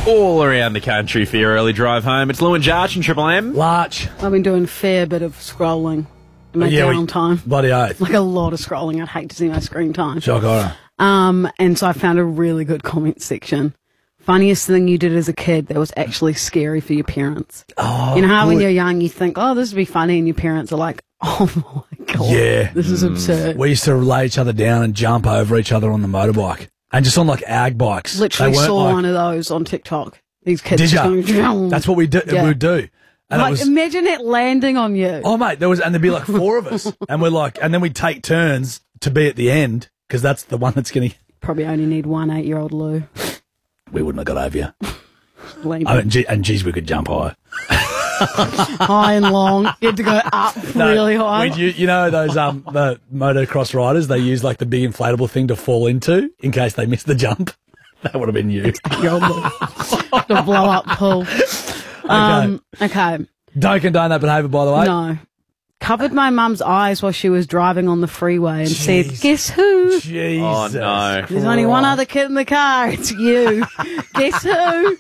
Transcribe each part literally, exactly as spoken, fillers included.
all around the country for your early drive home. It's Lou and Jarch and Triple M. Larch. I've been doing a fair bit of scrolling in my Yeah, we- downtime. Bloody oath. Like a lot of scrolling. I'd hate to see my screen time. Shock horror. Um, and so I found a really good comment section. Funniest thing you did as a kid that was actually scary for your parents. Oh, you know how when good. you're young you think, oh, this would be funny, and your parents are like, oh my God, Yeah. this is absurd. We used to lay each other down and jump over each other on the motorbike. And just on like ag bikes. Literally They weren't saw like- one of those on TikTok. These kids Did just ya? going, That's what we do. Yeah. We would do. And like, it was, imagine it landing on you. oh mate, there was, and there'd be like four of us, and we're like, and then we'd take turns to be at the end because that's the one that's going to. Probably only need one eight-year-old Lou. We wouldn't have got over you. Leave Oh, it. and, gee, and geez, we could jump high. High and long. You had to go up really high. We'd u- you know those um the motocross riders, they use like the big inflatable thing to fall into in case they miss the jump. That would have been you. Your Lou. The blow up pool. Um, okay. Don't condone that behaviour, by the way. No. Covered my mum's eyes while she was driving on the freeway and said, Jeez. guess who? Jesus. Oh, no. There's only one other kid in the car. It's you. Guess who?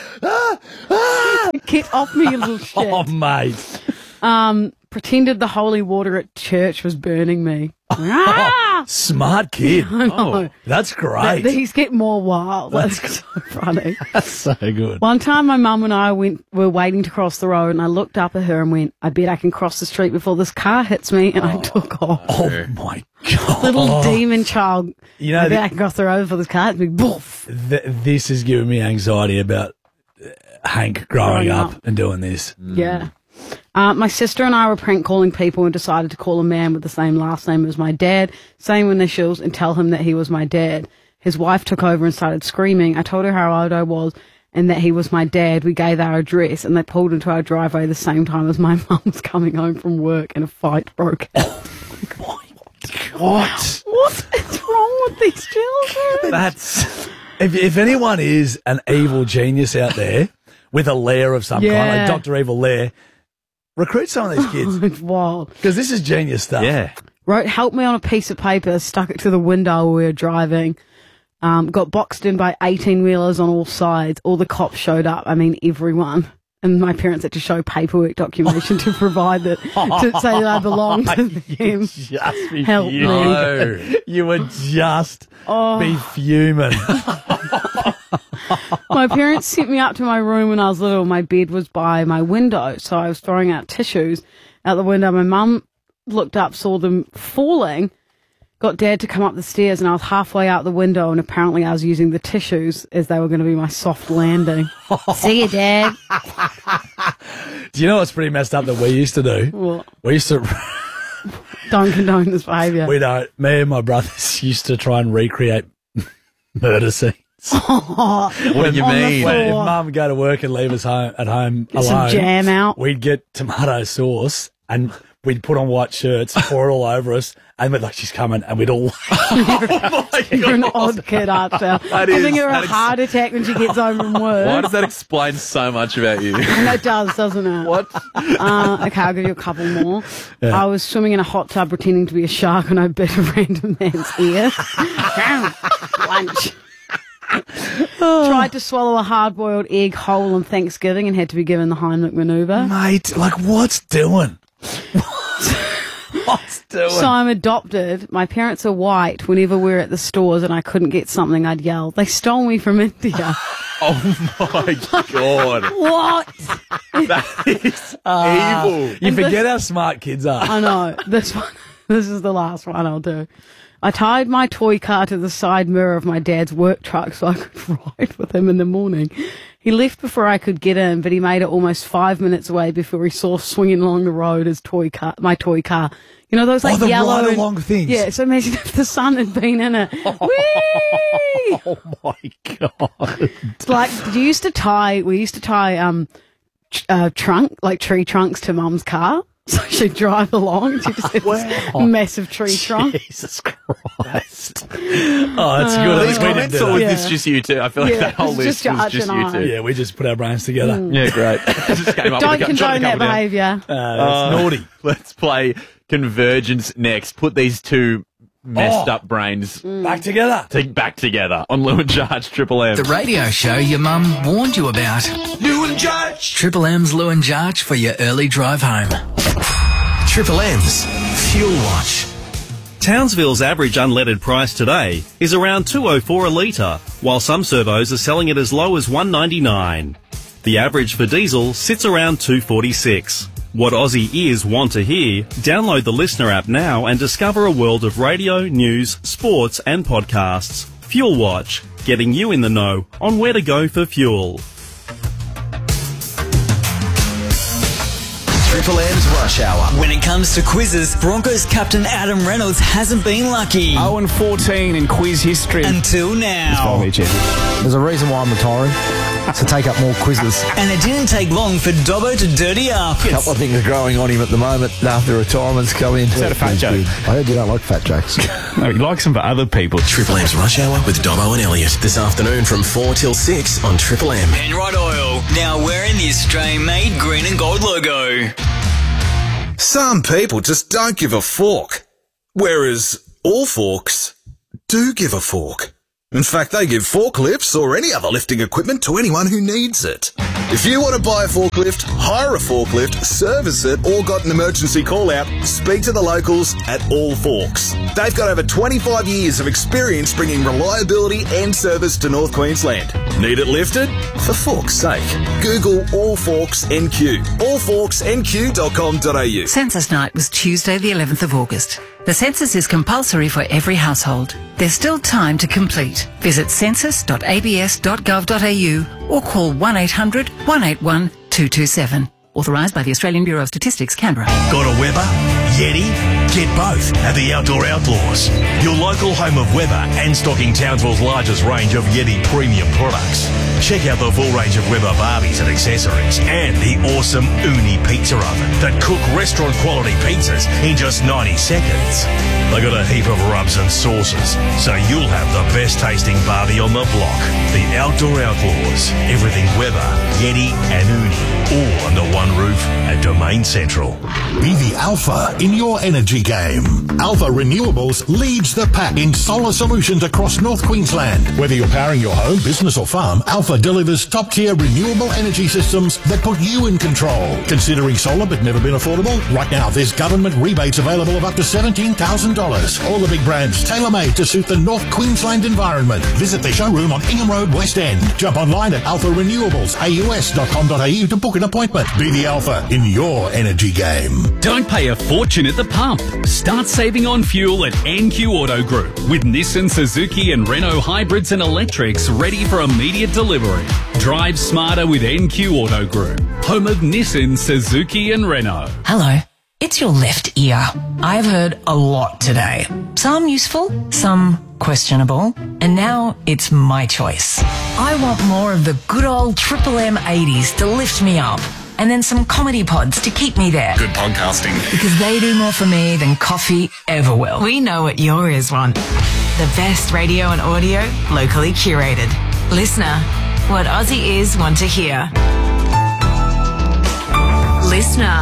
Get off me, you little shit. Oh, mate. Um, pretended the holy water at church was burning me. Ah! Smart kid. I know. That's great. These get more wild. That's so funny. That's so good. One time my mum and I went were waiting to cross the road, and I looked up at her and went, I bet I can cross the street before this car hits me, and I took off. Oh, my God. Little demon child. You know, I bet the- I can cross the road before this car hits me. Boof. Th- this is giving me anxiety about uh, Hank growing, Growing up, up. and doing this. Yeah. Uh, my sister and I were prank calling people and decided to call a man with the same last name as my dad, same initials, and tell him that he was my dad. His wife took over and started screaming. I told her how old I was and that he was my dad. We gave our address, and they pulled into our driveway the same time as my mum was coming home from work, and a fight broke out. What? What is wrong with these children? That's if if anyone is an evil genius out there with a lair of some kind, Yeah. like Doctor Evil Lair, recruit some of these kids It's wild. because this is genius stuff. Yeah. Wrote, help me on a piece of paper, stuck it to the window while we were driving. Um, got boxed in by eighteen-wheelers on all sides. All the cops showed up. I mean, everyone. And my parents had to show paperwork documentation to provide that, to say that I belonged to them. Just be Help me. fuming. No. You would just Oh. be fuming. My parents sent me up to my room when I was little. My bed was by my window, so I was throwing out tissues out the window. My mum looked up, saw them falling, got Dad to come up the stairs, and I was halfway out the window, and apparently I was using the tissues as they were going to be my soft landing. See you, Dad. Do you know what's pretty messed up that we used to do? What? We used to. Don't condone this behaviour. We don't. Me and my brothers used to try and recreate murder scenes. What do you On the mean? floor. When if Mum would go to work and leave us home at home Get some alone, jam out. we'd get tomato sauce and we'd put on white shirts, pour it all over us, and we'd like, she's coming, and we'd all. You're an odd kid, aren't you? I is- think you're that a is- heart attack when she gets home from work. Why does that explain so much about you? And it does, doesn't it? What? Uh, okay, I'll give you a couple more. Yeah. I was swimming in a hot tub pretending to be a shark, and I bit a random man's ear. Lunch. Tried to swallow a hard-boiled egg whole on Thanksgiving and had to be given the Heimlich maneuver. Mate, like, what's doing? What's doing? So I'm adopted. My parents are white. Whenever we're at the stores and I couldn't get something, I'd yell, they stole me from India. Oh my God. What? That is Ah, evil. You And forget this- how smart kids are. I know. This one, this is the last one I'll do. I tied my toy car to the side mirror of my dad's work truck so I could ride with him in the morning. He left before I could get in, but he made it almost five minutes away before he saw swinging along the road his toy car, my toy car. You know those like Oh, the yellow and- ride-along things. Yeah. So imagine if the sun had been in it. Whee! Oh my God. It's like you used to tie. We used to tie um, tr- uh, trunk like tree trunks to Mum's car. So she'd drive along and she just had this massive tree trunk. Jesus Christ. Oh, that's good. Are At these least we didn't comments, do or was that. Yeah. this just you two? I feel like Yeah, that whole it's list just was Arch just and you I. two. Yeah, we just put our brains together. Yeah, great. Just came up Don't with a, condone jotted a that couple down. behaviour. Uh, that's Uh, naughty. Let's play Convergence next. Put these two messed Oh. up brains Back together. to back together on Lou and Jarge Triple M. The radio show your mum warned you about. Lou and Jarge. Triple M's Lou and Jarge for your early drive home. Triple M's Fuel Watch. Townsville's average unleaded price today is around two oh four a litre, while some servos are selling it as low as one ninety-nine. The average for diesel sits around two forty-six. What Aussie ears want to hear, download the Listener app now and discover a world of radio, news, sports and podcasts. Fuel Watch, getting you in the know on where to go for fuel. Triple M's Rush Hour. When it comes to quizzes, Broncos captain Adam Reynolds hasn't been lucky. oh and fourteen in quiz history. Until now. There's a reason why I'm retiring. To take up more quizzes. And it didn't take long for Dobbo to dirty up. A couple of things growing on him at the moment after retirement's come in. Is that a fat joke? I heard you don't like fat jokes. No, he likes them for other people. Triple M's Rush Hour with Dobbo and Elliot. This afternoon from four till six on Triple M. Penrite Oil, now wearing the Australian-made green and gold logo. Some people just don't give a fork, whereas all forks do give a fork. In fact, they give forklifts or any other lifting equipment to anyone who needs it. If you want to buy a forklift, hire a forklift, service it, or got an emergency call-out, speak to the locals at All Forks. They've got over twenty-five years of experience bringing reliability and service to North Queensland. Need it lifted? For fork's sake, Google All Forks N Q. all forks n q dot com dot a u. Census night was Tuesday the eleventh of August. The census is compulsory for every household. There's still time to complete. Visit census dot a b s dot gov dot a u or call one eight hundred, one eight one, two two seven. Authorised by the Australian Bureau of Statistics, Canberra. Got a Weber? Yeti? Get both at the Outdoor Outlaws, your local home of Weber and stocking Townsville's largest range of Yeti premium products. Check out the full range of Weber Barbies and accessories and the awesome Uni pizza oven that cook restaurant quality pizzas in just ninety seconds. They got a heap of rubs and sauces, so you'll have the best tasting Barbie on the block. The Outdoor Outlaws, everything Weber, Yeti and Uni, all under one roof at Domain Central. Be the alpha in your energy game. Alpha Renewables leads the pack in solar solutions across North Queensland. Whether you're powering your home, business or farm, Alpha delivers top-tier renewable energy systems that put you in control. Considering solar but never been affordable? Right now there's government rebates available of up to seventeen thousand dollars. All the big brands tailor-made to suit the North Queensland environment. Visit their showroom on Ingham Road, West End. Jump online at alpha renewables a u s dot com dot a u to book an appointment. Be the alpha in your energy game. Don't pay a fortune at the pump. Start saving on fuel at N Q Auto Group with Nissan, Suzuki and Renault hybrids and electrics ready for immediate delivery. Drive smarter with N Q Auto Group, home of Nissan, Suzuki and Renault. Hello. It's your left ear. I've heard a lot today. Some useful, some questionable, and now it's my choice. I want more of the good old Triple M eighties to lift me up, and then some comedy pods to keep me there. Good podcasting. Because they do more for me than coffee ever will. We know what your ears want. The best radio and audio, locally curated. Listener, what Aussie ears want to hear. Listener.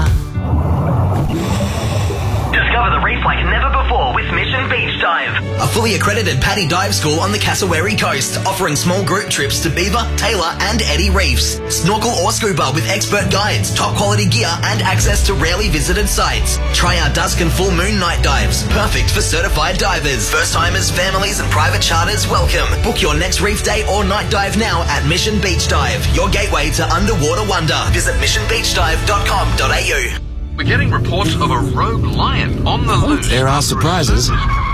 Discover the reef like never before with Mission Beach Dive. A fully accredited PADI dive school on the Cassowary coast, offering small group trips to Beaver, Taylor and Eddie Reefs. Snorkel or scuba with expert guides, top quality gear and access to rarely visited sites. Try our dusk and full moon night dives, perfect for certified divers. First timers, families and private charters welcome. Book your next reef day or night dive now at Mission Beach Dive, your gateway to underwater wonder. Visit mission beach dive dot com dot a u. We're getting reports of a rogue lion on the loose. There are surprises.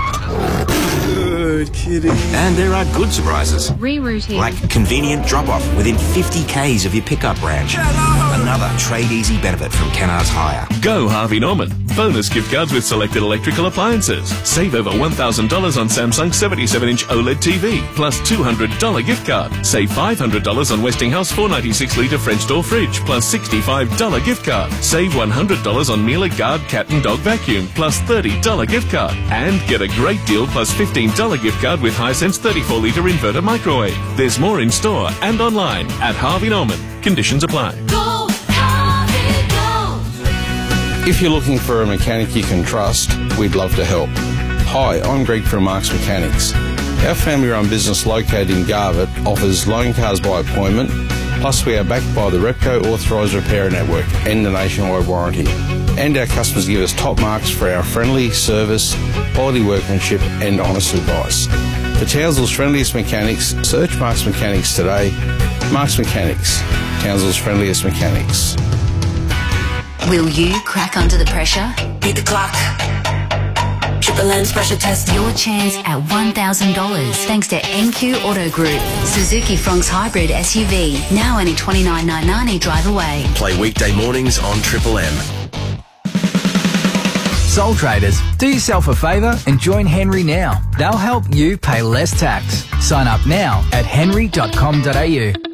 Good kitty. And there are good surprises. Rerouting. Like convenient drop-off within fifty kays of your pickup branch. Hello. Another Trade Easy benefit from Kennards Hire. Go Harvey Norman. Bonus gift cards with selected electrical appliances. Save over one thousand dollars on Samsung seventy-seven inch OLED T V, plus two hundred dollars gift card. Save five hundred dollars on Westinghouse four ninety-six litre French door fridge, plus sixty-five dollars gift card. Save one hundred dollars on Miele Guard cat and dog vacuum, plus thirty dollars gift card. And get a great deal plus fifteen dollars gift card with Hisense thirty-four litre inverter microwave. There's more in store and online at Harvey Norman. Conditions apply. Go, Harvey, go. If you're looking for a mechanic you can trust, we'd love to help. Hi, I'm Greg from Marks Mechanics. Our family-run business located in Garvett offers loan cars by appointment, plus we are backed by the Repco Authorised Repairer Network and the nationwide warranty. And our customers give us top marks for our friendly service, quality workmanship and honest advice. For Townsville's friendliest mechanics, search Marks Mechanics today. Marks Mechanics, Townsville's friendliest mechanics. Will you crack under the pressure? Beat the clock. Triple M's pressure test. Your chance at one thousand dollars thanks to N Q Auto Group. Suzuki Fronx Hybrid S U V. Now only twenty-nine thousand nine hundred ninety drive away. Play weekday mornings on Triple M. Soul Traders, do yourself a favour and join Henry now. They'll help you pay less tax. Sign up now at henry dot com dot a u.